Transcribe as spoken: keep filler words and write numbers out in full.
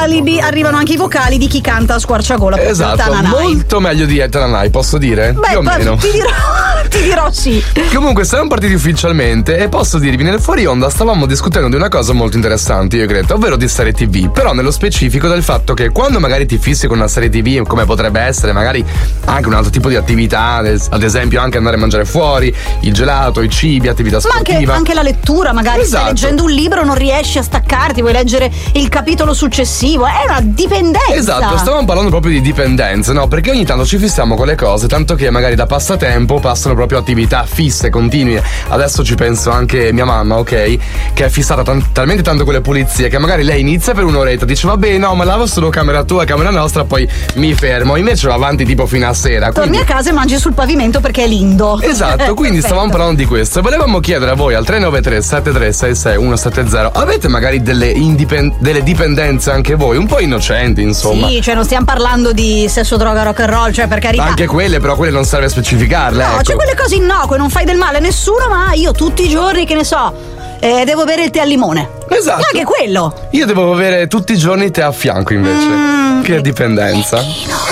alibi arrivano anche i vocali di chi canta a squarciagola. Esatto, molto meglio di Tananai, posso dire? Beh, più o meno. Ti dirò, ti dirò sì. Comunque siamo partiti ufficialmente e posso dirvi, nel fuori onda stavamo discutendo di una cosa molto interessante, io credo, ovvero di serie tivù, però nello specifico del fatto che quando magari ti fissi con una serie tivù, come potrebbe essere magari anche un altro tipo di attività, ad esempio anche andare a mangiare fuori, il gelato, i cibi, attività sportiva. Ma anche, anche la lettura, magari esatto. Stai leggendo un libro, non riesci a staccarti, vuoi leggere il capitolo successivo, è una dipendenza. Esatto, stavamo parlando proprio di dipendenze, no? Perché ogni tanto ci fissiamo con le cose, tanto che magari da passatempo passano proprio attività fisse, continue. Adesso ci penso anche mia mamma, ok? Che è fissata t- talmente tanto con le pulizie che magari lei inizia per un'oretta, dice vabbè no, ma lavo solo camera tua, camera nostra, poi mi fermo, invece va avanti tipo fino a sera. Torni quindi... a casa e mangi sul pavimento perché è lindo. Esatto, quindi stavamo parlando di questo e volevamo chiedere a voi al tre nove tre sette tre sei sei uno sette zero, avete magari delle, indipend- delle dipendenze anche voi, un po' innocenti insomma. Sì, cioè non stiamo parlando di sesso, droga, rock and roll, cioè per carità. Anche quelle, però quelle non serve specificarle. No, ecco. C'è quelle cose innocue, non fai del male a nessuno, ma io tutti i giorni, che ne so, eh, devo bere il tè al limone. Esatto. E anche quello. Io devo bere tutti i giorni tè a fianco invece. Mm, che dipendenza. Ecchino.